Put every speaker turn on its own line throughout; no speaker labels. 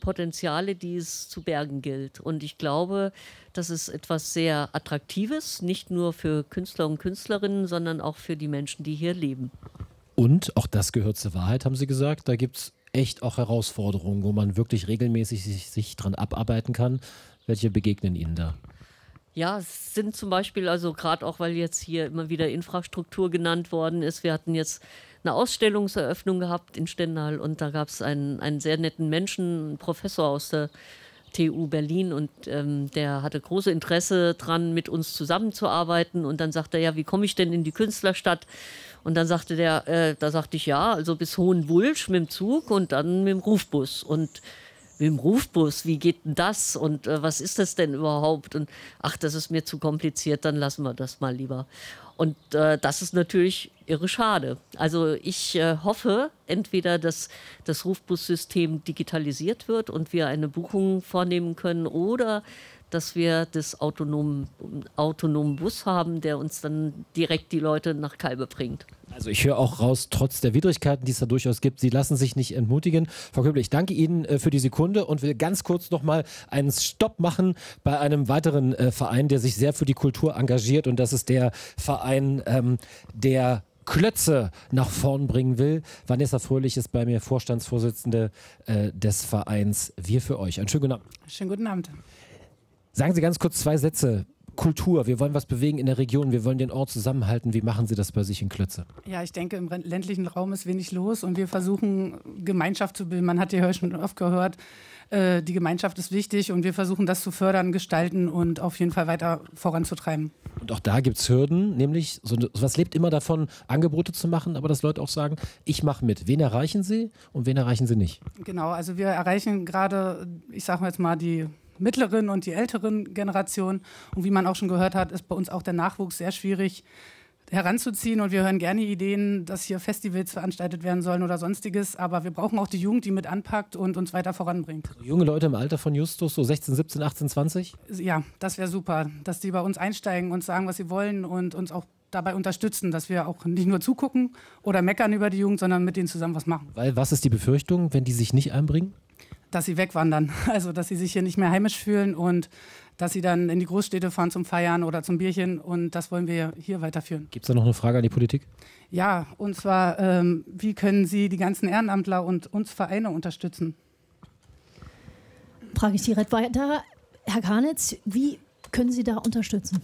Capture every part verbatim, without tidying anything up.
Potenziale, die es zu bergen gilt. Und ich glaube, das ist etwas sehr Attraktives, nicht nur für Künstler und Künstlerinnen, sondern auch für die Menschen, die hier leben.
Und, auch das gehört zur Wahrheit, haben Sie gesagt, da gibt es echt auch Herausforderungen, wo man wirklich regelmäßig sich, sich dran abarbeiten kann. Welche begegnen Ihnen da?
Ja, es sind zum Beispiel, also gerade auch, weil jetzt hier immer wieder Infrastruktur genannt worden ist. Wir hatten jetzt eine Ausstellungseröffnung gehabt in Stendal und da gab es einen, einen sehr netten Menschen, einen Professor aus der T U Berlin und ähm, der hatte große Interesse dran, mit uns zusammenzuarbeiten und dann sagte er, ja, wie komme ich denn in die Künstlerstadt? Und dann sagte der, äh, da sagte ich, ja, also bis Hohenwulsch mit dem Zug und dann mit dem Rufbus und mit dem Rufbus, wie geht denn das und äh, was ist das denn überhaupt? Und ach, das ist mir zu kompliziert, dann lassen wir das mal lieber. Und äh, das ist natürlich irre schade. Also ich äh, hoffe entweder, dass das Rufbussystem digitalisiert wird und wir eine Buchung vornehmen können oder dass wir das autonomen, autonomen Bus haben, der uns dann direkt die Leute nach Calbe bringt.
Also ich höre auch raus, trotz der Widrigkeiten, die es da durchaus gibt, Sie lassen sich nicht entmutigen. Frau Köble, ich danke Ihnen äh, für die Sekunde und will ganz kurz nochmal einen Stopp machen bei einem weiteren äh, Verein, der sich sehr für die Kultur engagiert und das ist der Verein, ähm, der Klötze nach vorn bringen will. Vanessa Fröhlich ist bei mir Vorstandsvorsitzende äh, des Vereins Wir für euch. Einen schönen guten Abend.
Schönen guten Abend.
Sagen Sie ganz kurz zwei Sätze. Kultur, wir wollen was bewegen in der Region, wir wollen den Ort zusammenhalten. Wie machen Sie das bei sich in Klötze?
Ja, ich denke, im ländlichen Raum ist wenig los und wir versuchen, Gemeinschaft zu bilden. Man hat ja schon oft gehört, äh, die Gemeinschaft ist wichtig und wir versuchen, das zu fördern, gestalten und auf jeden Fall weiter voranzutreiben.
Und auch da gibt es Hürden, nämlich, so, was lebt immer davon, Angebote zu machen, aber dass Leute auch sagen, ich mache mit. Wen erreichen Sie und wen erreichen Sie nicht?
Genau, also wir erreichen gerade, ich sage jetzt mal, die mittleren und die älteren Generationen. Und wie man auch schon gehört hat, ist bei uns auch der Nachwuchs sehr schwierig heranzuziehen. Und wir hören gerne Ideen, dass hier Festivals veranstaltet werden sollen oder sonstiges. Aber wir brauchen auch die Jugend, die mit anpackt und uns weiter voranbringt.
Junge Leute im Alter von Justus, so sechzehn, siebzehn, achtzehn, zwanzig?
Ja, das wäre super, dass die bei uns einsteigen und sagen, was sie wollen und uns auch dabei unterstützen, dass wir auch nicht nur zugucken oder meckern über die Jugend, sondern mit denen zusammen was machen.
Weil, was ist die Befürchtung, wenn die sich nicht einbringen?
Dass sie wegwandern, also dass sie sich hier nicht mehr heimisch fühlen und dass sie dann in die Großstädte fahren zum Feiern oder zum Bierchen und das wollen wir hier weiterführen.
Gibt es da noch eine Frage an die Politik?
Ja, und zwar, ähm, wie können Sie die ganzen Ehrenamtler und uns Vereine unterstützen?
Frage ich direkt weiter. Herr Karnitz, wie können Sie da unterstützen?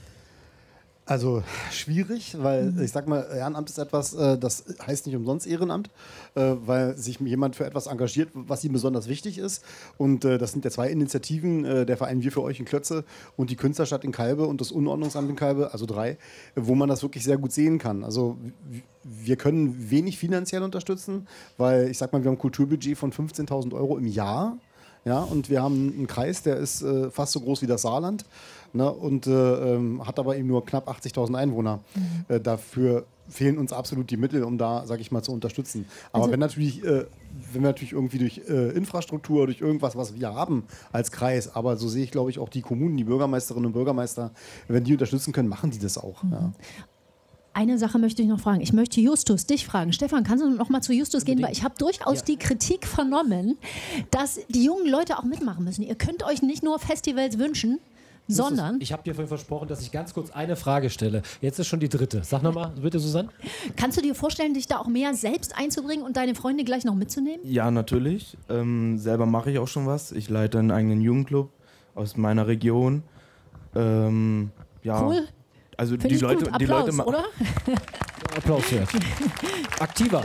Also schwierig, weil mhm. ich sag mal, Ehrenamt ist etwas, äh, das heißt nicht umsonst Ehrenamt, äh, weil sich jemand für etwas engagiert, was ihm besonders wichtig ist. Und äh, das sind ja zwei Initiativen, äh, der Verein Wir für euch in Klötze und die Künstlerstadt in Calbe und das Unordnungsamt in Calbe, also drei, wo man das wirklich sehr gut sehen kann. Also wir können wenig finanziell unterstützen, weil ich sag mal, wir haben ein Kulturbudget von fünfzehntausend Euro im Jahr. Ja, und wir haben einen Kreis, der ist äh, fast so groß wie das Saarland, ne, und äh, ähm, hat aber eben nur knapp achtzigtausend Einwohner. Mhm. Äh, dafür fehlen uns absolut die Mittel, um da, sag ich mal, zu unterstützen. Aber also wenn natürlich, äh, wenn wir natürlich irgendwie durch äh, Infrastruktur, durch irgendwas, was wir haben als Kreis, aber so sehe ich, glaube ich, auch die Kommunen, die Bürgermeisterinnen und Bürgermeister, wenn die unterstützen können, machen die das auch. Mhm. Ja.
Eine Sache möchte ich noch fragen. Ich möchte Justus dich fragen. Stefan, kannst du noch mal zu Justus gehen? Weil ich habe durchaus ja. die Kritik vernommen, dass die jungen Leute auch mitmachen müssen. Ihr könnt euch nicht nur Festivals wünschen, Justus, sondern...
Ich habe dir vorhin versprochen, dass ich ganz kurz eine Frage stelle. Jetzt ist schon die dritte. Sag nochmal, bitte, Susanne.
Kannst du dir vorstellen, dich da auch mehr selbst einzubringen und deine Freunde gleich noch mitzunehmen?
Ja, natürlich. Ähm, selber mache ich auch schon was. Ich leite einen eigenen Jugendclub aus meiner Region. Ähm, ja.
Cool.
Also
Find
die
ich
Leute,
gut.
die
Applaus,
Leute
oder?
Applaus für. Aktiver.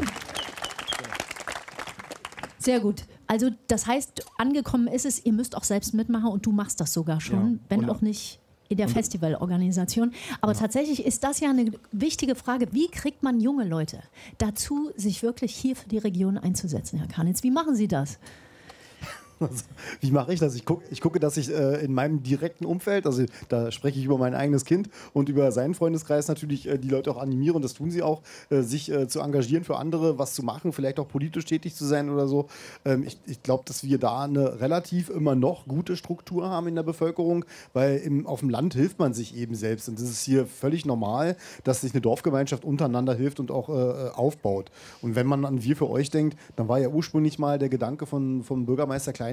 Sehr gut. Also das heißt, angekommen ist es, ihr müsst auch selbst mitmachen und du machst das sogar schon,
ja.
wenn
und
auch nicht in der Festivalorganisation. Aber ja. tatsächlich ist das ja eine wichtige Frage. Wie kriegt man junge Leute dazu, sich wirklich hier für die Region einzusetzen, Herr Karnitz? Wie machen Sie das?
Also, wie mache ich das? Ich, guck, ich gucke, dass ich äh, in meinem direkten Umfeld, also da spreche ich über mein eigenes Kind und über seinen Freundeskreis natürlich äh, die Leute auch animiere, und das tun sie auch, äh, sich äh, zu engagieren für andere, was zu machen, vielleicht auch politisch tätig zu sein oder so. Ähm, ich ich glaube, dass wir da eine relativ immer noch gute Struktur haben in der Bevölkerung, weil im, auf dem Land hilft man sich eben selbst, und das ist hier völlig normal, dass sich eine Dorfgemeinschaft untereinander hilft und auch äh, aufbaut. Und wenn man an Wir für euch denkt, dann war ja ursprünglich mal der Gedanke von, vom Bürgermeister Klein,